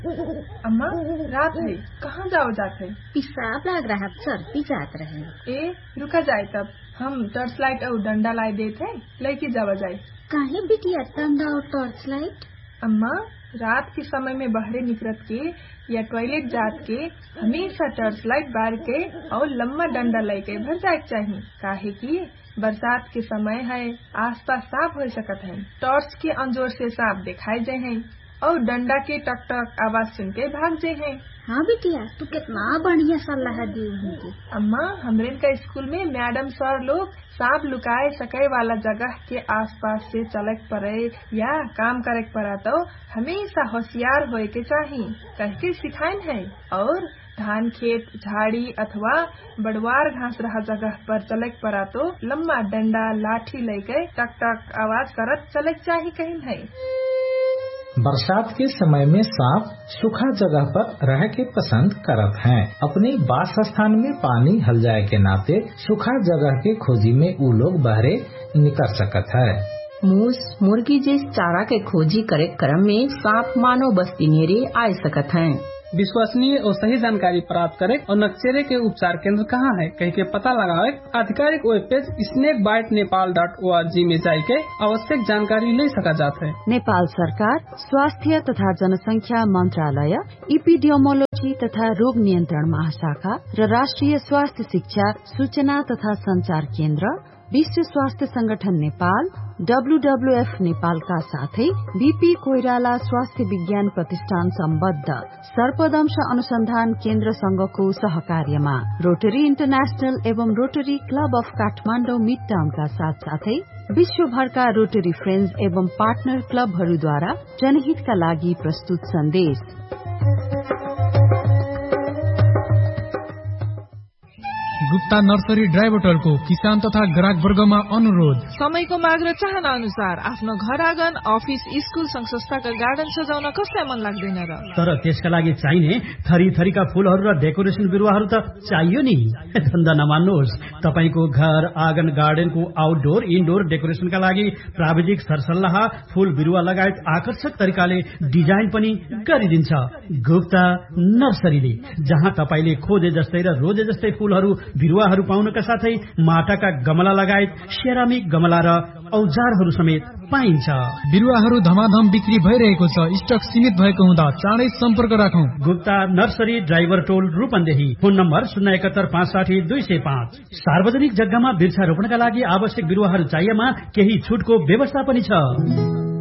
अम्मा रात है, कहाँ जाओ जाते? पेशाब लग रहा, सर्दी जात रहे। ए रुका जाए, तब हम टॉर्च लाइट और डंडा लाई देते लेके जावा जाए। काहे बिटिया डंडा और टॉर्च लाइट? अम्मा रात के समय में बहरे निकलत के या टॉयलेट जात के हमेशा टॉर्च लाइट बार के और लम्बा डंडा लेके भर जाए चाहिए। काहे की बरसात के समय है, आसपास साफ हो सकत है। टॉर्च के अंजोर से साफ दिखाई जाए है और डंडा के टक टक आवाज सुन के भाग जाए है। हाँ बिटिया तू कितना बढ़िया सलाह दी उनकी। अम्मा हमरे का स्कूल में मैडम सर लोग सांप लुकाए सके वाला जगह के आसपास से चले पड़े या काम करे पड़ा तो हमेशा होशियार होए के चाहिए कह के सिखाइन है। और धान खेत झाड़ी अथवा बड़वार घास रहा जगह पर चले पड़ा तो लम्बा डंडा लाठी लेके टक टक आवाज करत चले चाहिए कहीं है। बरसात के समय में सांप सूखा जगह पर रह के पसंद करत हैं। अपने वास स्थान में पानी हल जाए के नाते सूखा जगह के खोजी में वो लोग बहरे निकल सकत है। मूस मुर्गी जैसे चारा के खोजी करे क्रम में सांप मानव बस्ती नेरे आ सकत हैं। विश्वसनीय और सही जानकारी प्राप्त करे और नक्शेरे के उपचार केंद्र कहाँ है कह के पता लगावे। आधिकारिक वेब पेज snakebitenepal.org में जाके आवश्यक जानकारी ले सका जाता है। नेपाल सरकार स्वास्थ्य तथा जनसंख्या मंत्रालय, इपिडियोमोलोजी तथा रोग नियन्त्रण महाशाखा र राष्ट्रिय स्वास्थ्य शिक्षा सूचना तथा संचार केन्द्र, विश्व स्वास्थ्य संगठन नेपाल, WWF नेपाल का साथै बीपी कोइराला स्वास्थ्य विज्ञान प्रतिष्ठान सम्बद्ध सर्पदंश अनुसन्धान केन्द्र संघको सहकार्यमा रोटरी इन्टरनेशनल एवं रोटरी club of Kathmandu mid town का साथ साथै विश्वभरका रोटरी फ्रेन्ड्स एवं पार्टनर क्लबहरूद्वारा जनहितका लागि प्रस्तुत सन्देश। गुप्ता नर्सरी ड्राइभ होटलको किसान तथा ग्राहक वर्गमा अनुरोध। समयको माग र चाहना अनुसार आफ्नो घर आँगन, अफिस, स्कूल, संघ संस्थाका गार्डन सजाउन कसलाई मन लाग्दैन र? तर त्यसका लागि चाहिने थरी थरीका फूलहरू र डेकोरेसन बिरुवाहरू त चाहियो नि। धन्दा नमान्नुहोस्, तपाईको घर आँगन गार्डनको आउटडोर इनडोर डेकोरेसनका लागि प्राविधिक सरसल्लाह, फूल बिरुवा लगायत आकर्षक तरिकाले डिजाइन पनि गरिदिन्छ गुप्ता नर्सरीले, जहाँ तपाईले खोजे जस्तै र रोजे जस्तै फूलहरू बिरुवाहरू पाउनका साथै माटाका गमला लगायत सेरामिक गमला र औजारहरू समेत पाइन्छ। बिरुवाहरू धमाधम बिक्री भइरहेको छ। स्टक सीमित भएको हुँदा चाँडै सम्पर्क राखौं। Gupta nursery driver toll Rupandehi, phone number 071560205। सार्वजनिक जग्गामा वृक्षारोपणका लागि आवश्यक बिरुवाहरू चाहिएमा केही छुटको व्यवस्था पनि छ।